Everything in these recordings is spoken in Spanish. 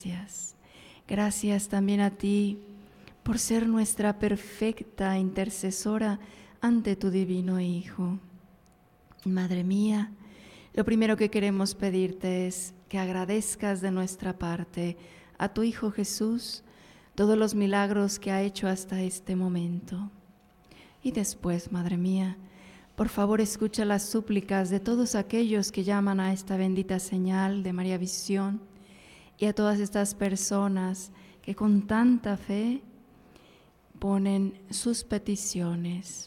Gracias. Gracias también a ti por ser nuestra perfecta intercesora ante tu divino Hijo. Madre mía, lo primero que queremos pedirte es que agradezcas de nuestra parte a tu Hijo Jesús todos los milagros que ha hecho hasta este momento. Y después, Madre mía, por favor escucha las súplicas de todos aquellos que llaman a esta bendita señal de María Visión y a todas estas personas que con tanta fe ponen sus peticiones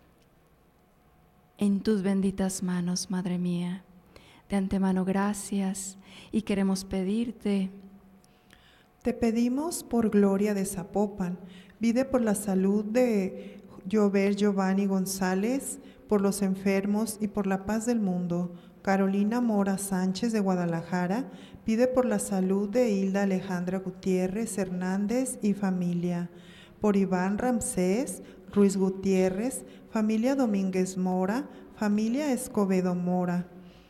en tus benditas manos, Madre mía. De antemano, gracias y queremos pedirte. Te pedimos por Gloria de Zapopan, pide por la salud de Llover Giovanni González, por los enfermos y por la paz del mundo. Carolina Mora Sánchez de Guadalajara, pide por la salud de Hilda Alejandra Gutiérrez Hernández y familia. Por Iván Ramsés Ruiz Gutiérrez, familia Domínguez Mora, familia Escobedo Mora.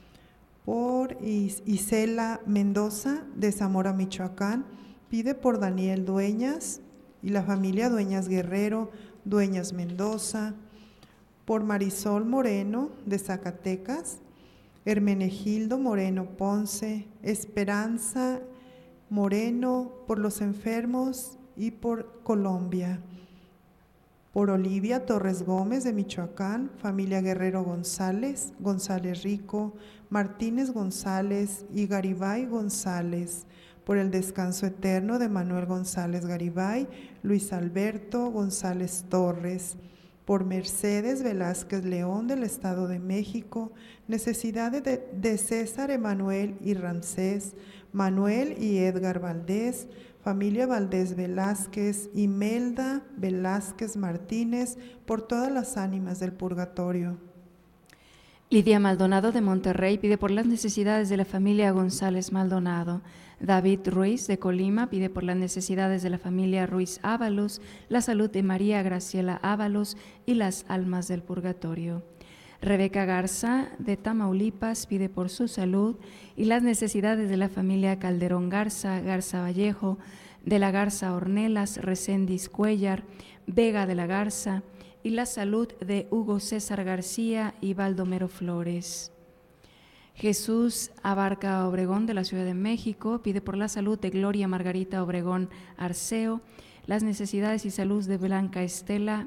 Por Isela Mendoza de Zamora, Michoacán, pide por Daniel Dueñas y la familia Dueñas Guerrero, Dueñas Mendoza. Por Marisol Moreno de Zacatecas, Hermenegildo Moreno Ponce, Esperanza Moreno, por los enfermos y por Colombia. Por Olivia Torres Gómez de Michoacán, familia Guerrero González, González Rico, Martínez González y Garibay González. Por el descanso eterno de Manuel González Garibay, Luis Alberto González Torres. Por Mercedes Velázquez León del Estado de México, necesidades de César Emanuel y Ramsés, Manuel y Edgar Valdés, familia Valdés Velázquez, Imelda Velázquez Martínez, por todas las ánimas del purgatorio. Lidia Maldonado de Monterrey pide por las necesidades de la familia González Maldonado. David Ruiz de Colima pide por las necesidades de la familia Ruiz Ábalos, la salud de María Graciela Ábalos y las almas del purgatorio. Rebeca Garza de Tamaulipas pide por su salud y las necesidades de la familia Calderón Garza, Garza Vallejo, de la Garza Ornelas, Reséndiz Cuellar, Vega de la Garza y la salud de Hugo César García y Baldomero Flores. Jesús Abarca Obregón de la Ciudad de México pide por la salud de Gloria Margarita Obregón Arceo, las necesidades y salud de Blanca Estela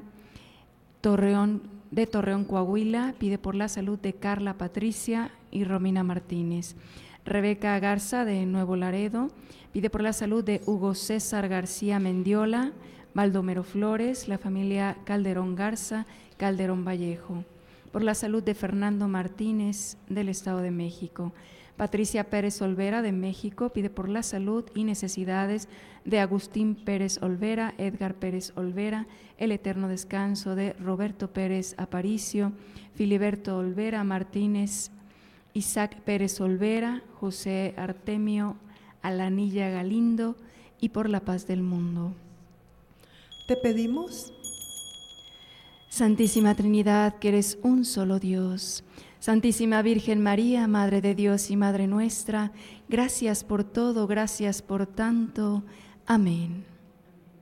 de Torreón, Coahuila, pide por la salud de Carla Patricia y Romina Martínez. Rebeca Garza de Nuevo Laredo pide por la salud de Hugo César García Mendiola, Baldomero Flores, la familia Calderón Garza, Calderón Vallejo. Por la salud de Fernando Martínez del Estado de México. Patricia Pérez Olvera de México pide por la salud y necesidades de Agustín Pérez Olvera, Edgar Pérez Olvera, el eterno descanso de Roberto Pérez Aparicio, Filiberto Olvera Martínez, Isaac Pérez Olvera, José Artemio Alanilla Galindo y por la paz del mundo. Te pedimos, Santísima Trinidad, que eres un solo Dios, Santísima Virgen María, Madre de Dios y Madre nuestra, gracias por todo, gracias por tanto. Amén.